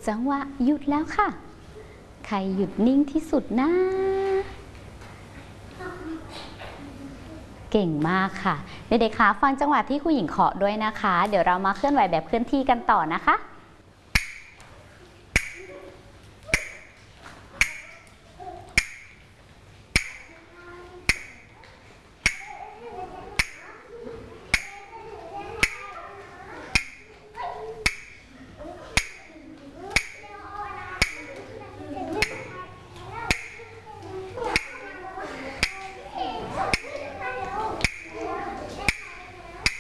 จังหวะหยุดแล้วค่ะใครหยุดนิ่งที่สุดนะเก่งมากค่ะเด็กๆคะฟังจังหวะที่ครูหญิงเคาะด้วยนะคะเดี๋ยวเรามาเคลื่อนไหวแบบเคลื่อนที่กันต่อนะคะ